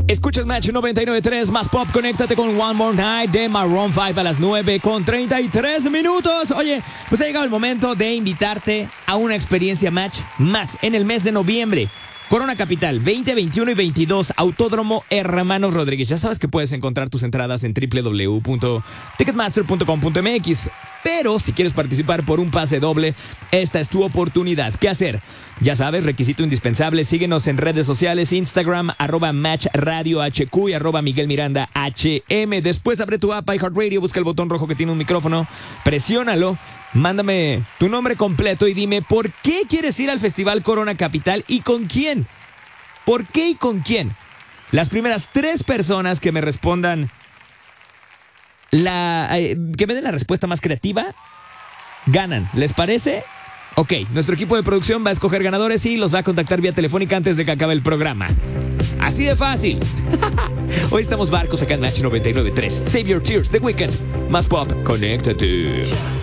Escuchas Match 99.3 más pop. Conéctate con One More Night de Maroon 5 a las 9:33. Oye, pues ha llegado el momento de invitarte a una experiencia Match más en el mes de noviembre. Corona Capital, 20, 21 y 22, Autódromo Hermanos Rodríguez. Ya sabes que puedes encontrar tus entradas en www.ticketmaster.com.mx. Pero si quieres participar por un pase doble, esta es tu oportunidad. ¿Qué hacer? Ya sabes, requisito indispensable, síguenos en redes sociales, Instagram, @MatchRadioHQ y @MiguelMirandaHM. Después abre tu app iHeartRadio, busca el botón rojo que tiene un micrófono, presiónalo, mándame tu nombre completo y dime por qué quieres ir al Festival Corona Capital y con quién. ¿Por qué y con quién? Las primeras 3 personas que me respondan que me den la respuesta más creativa, ganan. ¿Les parece? Ok, nuestro equipo de producción va a escoger ganadores y los va a contactar vía telefónica antes de que acabe el programa. Así de fácil. Hoy estamos barcos acá en Match 99.3. Save your tears, The Weeknd. Más pop, conéctate.